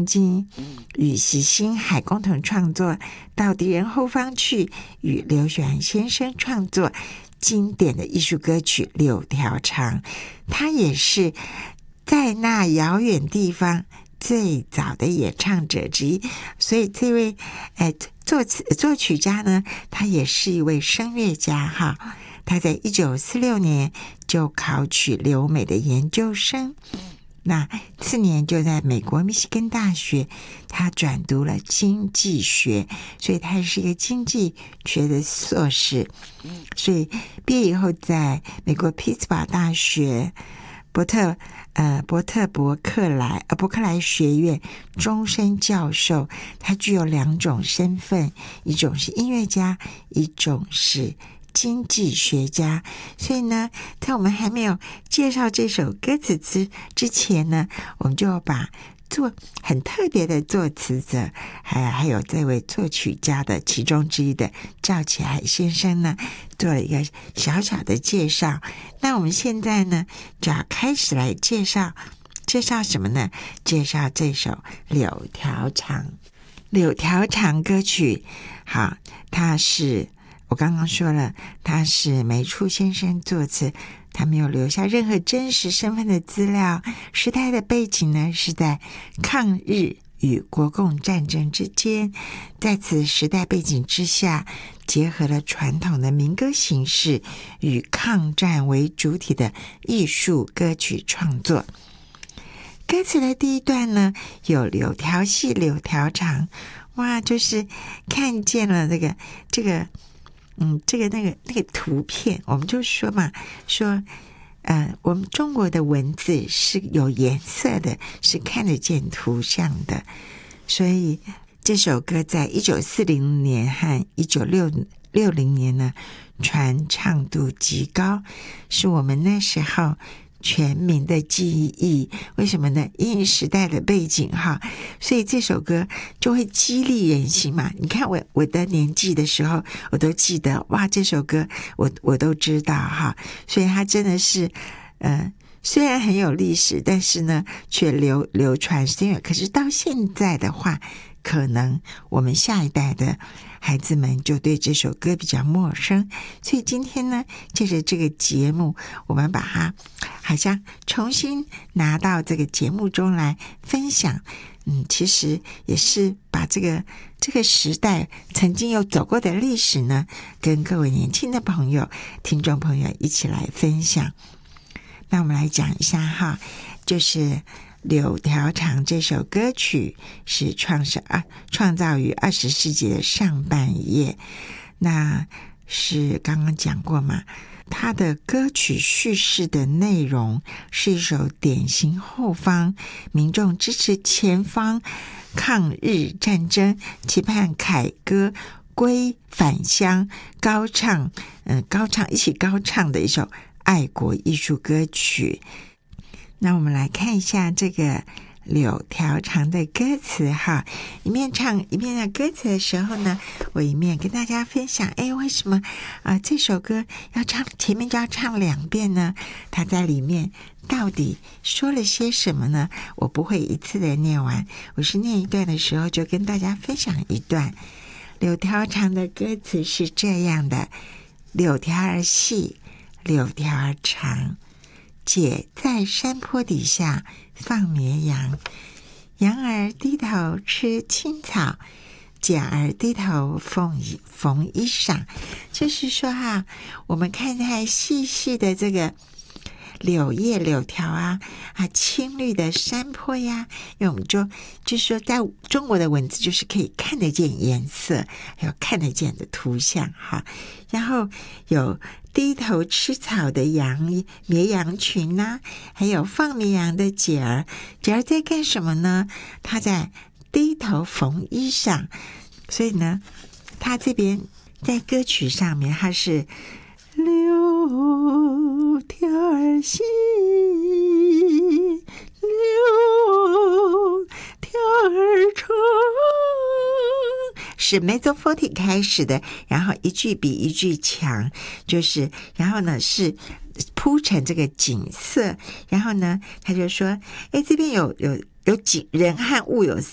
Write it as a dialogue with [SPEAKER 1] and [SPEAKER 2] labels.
[SPEAKER 1] 上京，与喜星海共同创作《到敌人后方去》，与刘雪兰先生创作经典的艺术歌曲《柳条长》。他也是在那遥远地方最早的演唱者之一，所以这位作曲家呢，他也是一位声乐家哈。他在1946年就考取留美的研究生，那次年就在美国密西根大学他转读了经济学，所以他是一个经济学的硕士。所以毕业以后在美国匹兹堡大学伯克莱学院终身教授。他具有2种身份，一种是音乐家，一种是经济学家。所以呢，在我们还没有介绍这首歌词之前呢，我们就把很特别的作词者，还有这位作曲家的其中之一的赵启海先生呢，做了一个小小的介绍。那我们现在呢，就要开始来介绍什么呢？介绍这首《柳条长》。柳条长歌曲，好，它是我刚刚说了，他是梅处先生作词，他没有留下任何真实身份的资料。时代的背景呢，是在抗日与国共战争之间，在此时代背景之下，结合了传统的民歌形式与抗战为主体的艺术歌曲创作。歌词的第一段呢，有柳条细柳条长，哇，就是看见了那个图片，我们就说嘛，我们中国的文字是有颜色的，是看得见图像的，所以这首歌在1940年和1960年呢，传唱度极高，是我们那时候全民的记忆。为什么呢？因为时代的背景哈，所以这首歌就会激励人心嘛。你看我的年纪的时候，我都记得，哇，这首歌我都知道哈。所以它真的是虽然很有历史，但是呢却流传深远。可是到现在的话，可能我们下一代的孩子们就对这首歌比较陌生，所以今天呢，借着这个节目，我们把它好像重新拿到这个节目中来分享。其实也是把这个时代曾经有走过的历史呢，跟各位年轻的朋友、听众朋友一起来分享。那我们来讲一下哈，就是柳条长这首歌曲是创造于20世纪的上半叶，那是刚刚讲过嘛，它的歌曲叙事的内容是一首典型后方民众支持前方抗日战争，期盼凯歌归返乡，一起高唱的一首爱国艺术歌曲。那我们来看一下这个柳条长的歌词哈，一面唱一面的歌词的时候呢，我一面跟大家分享，为什么这首歌前面就要唱2遍呢？它在里面到底说了些什么呢？我不会一次的念完，我是念一段的时候就跟大家分享一段。柳条长的歌词是这样的：柳条儿细，柳条儿长，姐在山坡底下放绵羊，羊儿低头吃青草，姐儿低头缝衣裳。就是说哈，我们看看细细的这个柳叶柳条青绿的山坡呀，因为我们就是说在中国的文字就是可以看得见颜色，还有看得见的图像哈。然后有低头吃草的绵羊群还有放绵羊的姐儿在干什么呢？她在低头缝衣裳。所以呢，她这边在歌曲上面，她是柳条儿细，柳条儿长，是 mezzo forte 开始的，然后一句比一句强，然后呢是铺成这个景色，然后呢他就说，这边有人和物有